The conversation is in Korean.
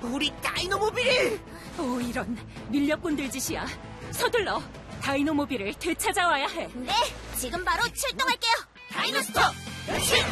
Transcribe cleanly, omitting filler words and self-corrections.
우리 다이노모빌이! 오, 이런 밀렵꾼들 짓이야. 서둘러 다이노모빌을 되찾아와야 해. 네, 지금 바로 출동할게요. 다이노스톱!